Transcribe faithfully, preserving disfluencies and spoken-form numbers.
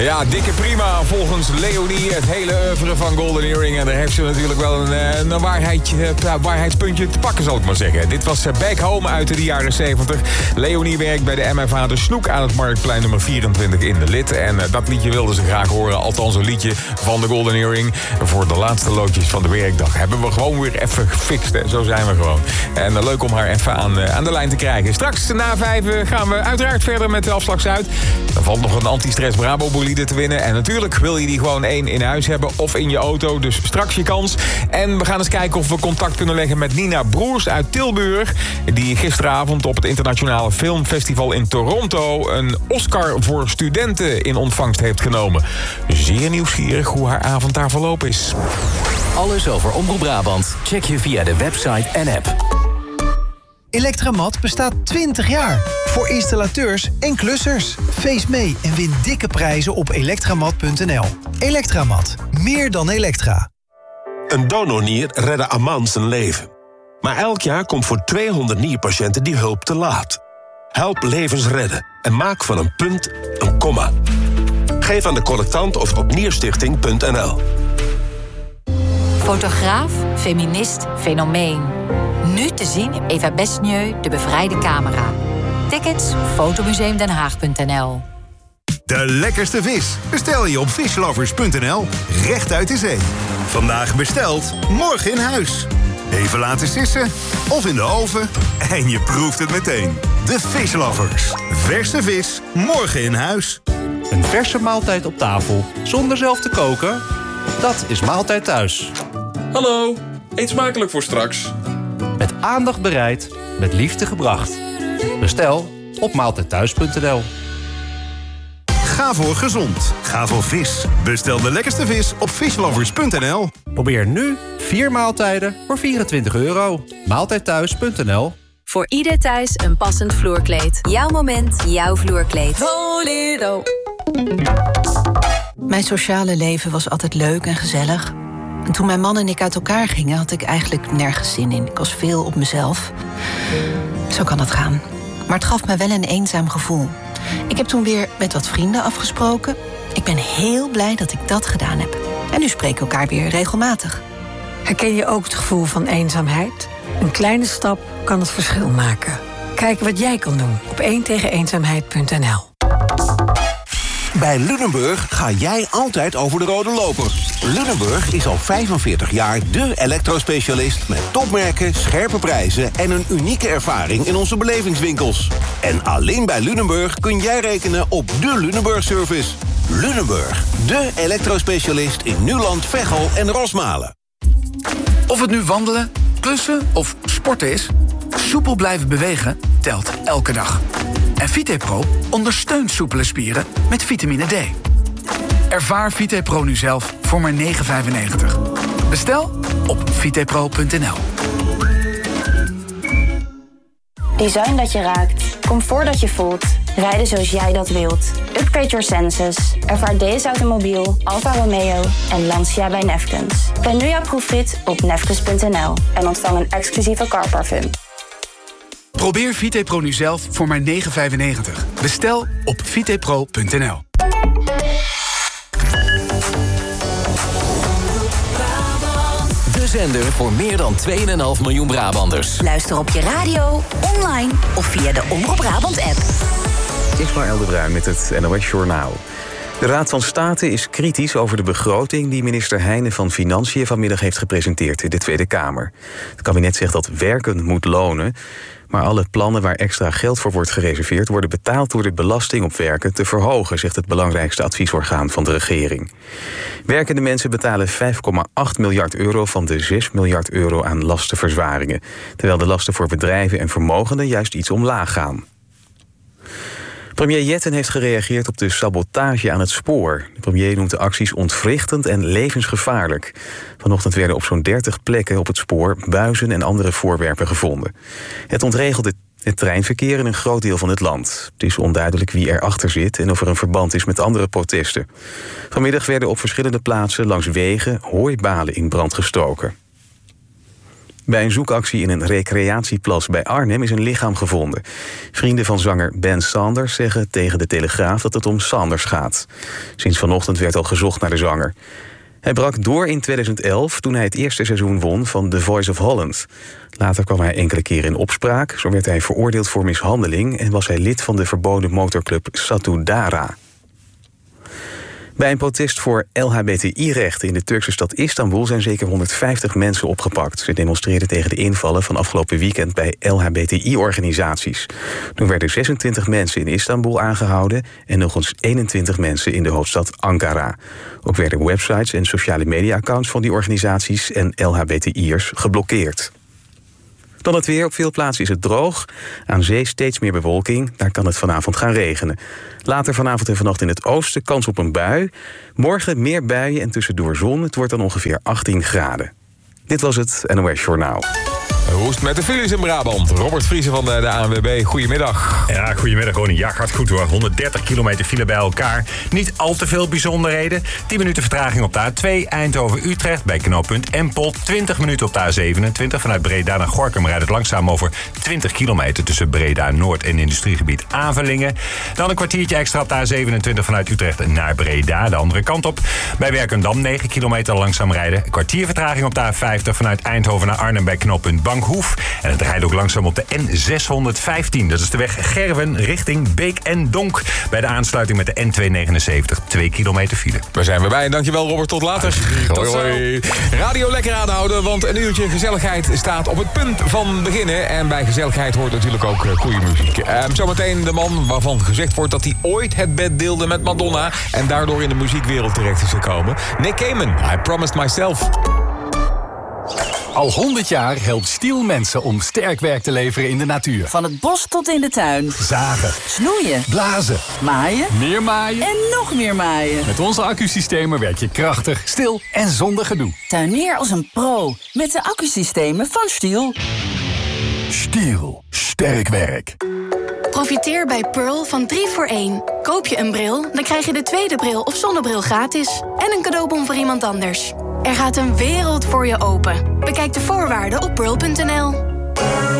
Ja, dikke prima. Volgens Leonie het hele oeuvre van Golden Earring. En daar heeft ze natuurlijk wel een, een waarheidje, waarheidspuntje te pakken, zal ik maar zeggen. Dit was Back Home uit de jaren zeventig. Leonie werkt bij de M F A de Snoek aan het Marktplein nummer vierentwintig in de Lid. En uh, dat liedje wilden ze graag horen. Althans een liedje van de Golden Earring. Voor de laatste loodjes van de werkdag hebben we gewoon weer even gefixt. Hè. Zo zijn we gewoon. En uh, leuk om haar even aan, uh, aan de lijn te krijgen. Straks na vijf uh, gaan we uiteraard verder met de afslag Zuid. Dan valt nog een anti-stress Brabo bolide te winnen. En natuurlijk wil je die gewoon één in huis hebben of in je auto. Dus straks je kans. En we gaan eens kijken of we contact kunnen leggen met Nina Broers uit Tilburg. Die gisteravond op het internationale filmfestival in Toronto een Oscar voor studenten in ontvangst heeft genomen. Zeer nieuwsgierig hoe haar avond daar verlopen is. Alles over Omroep Brabant check je via de website en app. Electramat bestaat twintig jaar. Voor installateurs en klussers. Feest mee en win dikke prijzen op elektramat punt n l. Electramat. Meer dan elektra. Een donornier redde Aman zijn leven. Maar elk jaar komt voor tweehonderd nierpatiënten die hulp te laat. Help levens redden en maak van een punt een komma. Geef aan de collectant of op nierstichting punt n l. Fotograaf, feminist, fenomeen. Nu te zien in Eva Besnieu, De Bevrijde Camera. Tickets fotomuseumdenhaag punt n l. De lekkerste vis bestel je op fishlovers punt n l. Recht uit de zee. Vandaag besteld, morgen in huis. Even laten sissen of in de oven en je proeft het meteen. De Fishlovers. Verse vis, morgen in huis. Een verse maaltijd op tafel zonder zelf te koken? Dat is Maaltijd Thuis. Hallo, eet smakelijk voor straks. Met aandacht bereid, met liefde gebracht. Bestel op maaltijd thuis punt n l. Ga voor gezond. Ga voor vis. Bestel de lekkerste vis op fishlovers punt n l. Probeer nu vier maaltijden voor vierentwintig euro. maaltijd thuis punt n l. Voor ieder thuis een passend vloerkleed. Jouw moment, jouw vloerkleed. Volero. Mijn sociale leven was altijd leuk en gezellig. En toen mijn man en ik uit elkaar gingen, had ik eigenlijk nergens zin in. Ik was veel op mezelf. Zo kan het gaan. Maar het gaf me wel een eenzaam gevoel. Ik heb toen weer met wat vrienden afgesproken. Ik ben heel blij dat ik dat gedaan heb. En nu spreken we elkaar weer regelmatig. Herken je ook het gevoel van eenzaamheid? Een kleine stap kan het verschil maken. Kijk wat jij kan doen op één tegen eenzaamheid punt n l. Bij Lunenburg ga jij altijd over de rode loper. Lunenburg is al vijfenveertig jaar de elektrospecialist met topmerken, scherpe prijzen en een unieke ervaring in onze belevingswinkels. En alleen bij Lunenburg kun jij rekenen op de Lunenburg-service. Lunenburg, de elektrospecialist in Nuland, Veghel en Rosmalen. Of het nu wandelen, klussen of sporten is, soepel blijven bewegen telt elke dag. En VitePro ondersteunt soepele spieren met vitamine D. Ervaar VitePro nu zelf voor maar negen vijfennegentig. Bestel op vitepro punt n l. Design dat je raakt. Comfort dat je voelt. Rijden zoals jij dat wilt. Upgrade your senses. Ervaar deze automobiel, Alfa Romeo en Lancia bij Nefkens. Plan nu jouw proefrit op nefkens punt n l en ontvang een exclusieve carparfum. Probeer VitePro nu zelf voor maar negen vijfennegentig. Bestel op vitepro punt n l. De zender voor meer dan twee komma vijf miljoen Brabanders. Luister op je radio, online of via de Omroep Brabant app. Ismaël de Bruin met het N O S Journaal. De Raad van State is kritisch over de begroting die minister Heijnen van Financiën vanmiddag heeft gepresenteerd in de Tweede Kamer. Het kabinet zegt dat werken moet lonen, maar alle plannen waar extra geld voor wordt gereserveerd worden betaald door de belasting op werken te verhogen, zegt het belangrijkste adviesorgaan van de regering. Werkende mensen betalen vijf komma acht miljard euro van de zes miljard euro aan lastenverzwaringen, terwijl de lasten voor bedrijven en vermogenden juist iets omlaag gaan. Premier Jetten heeft gereageerd op de sabotage aan het spoor. De premier noemt de acties ontwrichtend en levensgevaarlijk. Vanochtend werden op zo'n dertig plekken op het spoor buizen en andere voorwerpen gevonden. Het ontregelt het, het treinverkeer in een groot deel van het land. Het is onduidelijk wie erachter zit en of er een verband is met andere protesten. Vanmiddag werden op verschillende plaatsen langs wegen hooibalen in brand gestoken. Bij een zoekactie in een recreatieplas bij Arnhem is een lichaam gevonden. Vrienden van zanger Ben Sanders zeggen tegen de Telegraaf dat het om Sanders gaat. Sinds vanochtend werd al gezocht naar de zanger. Hij brak door in tweeduizend elf toen hij het eerste seizoen won van The Voice of Holland. Later kwam hij enkele keren in opspraak. Zo werd hij veroordeeld voor mishandeling en was hij lid van de verboden motorclub Satudara. Bij een protest voor L H B T I-rechten in de Turkse stad Istanbul zijn zeker honderdvijftig mensen opgepakt. Ze demonstreerden tegen de invallen van afgelopen weekend bij L H B T I-organisaties. Toen werden zesentwintig mensen in Istanbul aangehouden en nog eens eenentwintig mensen in de hoofdstad Ankara. Ook werden websites en sociale media-accounts van die organisaties en L H B T I'ers geblokkeerd. Dan het weer. Op veel plaatsen is het droog. Aan zee steeds meer bewolking. Daar kan het vanavond gaan regenen. Later vanavond en vannacht in het oosten kans op een bui. Morgen meer buien en tussendoor zon. Het wordt dan ongeveer achttien graden. Dit was het N O S Journaal. Hoe is het met de files in Brabant? Robert Vriezen van de, de A N W B, goedemiddag. Ja, goedemiddag Ronnie. Ja, gaat goed hoor. honderddertig kilometer file bij elkaar. Niet al te veel bijzonderheden. tien minuten vertraging op de A twee Eindhoven-Utrecht bij knooppunt Empel. twintig minuten op de A zevenentwintig. Vanuit Breda naar Gorinchem rijdt het langzaam over twintig kilometer... tussen Breda-Noord en industriegebied Avelingen. Dan een kwartiertje extra op de A zevenentwintig vanuit Utrecht naar Breda. De andere kant op. Bij Werkendam negen kilometer langzaam rijden. Een kwartier vertraging op de A vijftig vanuit Eindhoven naar Arnhem bij knooppunt Bankhoef. En het rijdt ook langzaam op de N zeshonderdvijftien. Dat is de weg Gerwen richting Beek en Donk. Bij de aansluiting met de N tweehonderdnegenenzeventig. Twee kilometer file. Daar zijn we bij. Dankjewel Robert. Tot later. Hoi, hoi. Radio lekker aanhouden, want een uurtje gezelligheid staat op het punt van beginnen. En bij gezelligheid hoort natuurlijk ook uh, goede muziek. Uh, zometeen de man waarvan gezegd wordt dat hij ooit het bed deelde met Madonna. En daardoor in de muziekwereld terecht is gekomen. Nick Cayman, I Promised Myself. Al honderd jaar helpt Stiel mensen om sterk werk te leveren in de natuur. Van het bos tot in de tuin. Zagen. Snoeien. Blazen. Maaien. Meer maaien. En nog meer maaien. Met onze accusystemen werk je krachtig, stil en zonder gedoe. Tuinier als een pro. Met de accusystemen van Stiel. Stiel. Sterk werk. Profiteer bij Pearl van drie voor één. Koop je een bril, dan krijg je de tweede bril of zonnebril gratis. En een cadeaubon voor iemand anders. Er gaat een wereld voor je open. Bekijk de voorwaarden op pearl punt n l.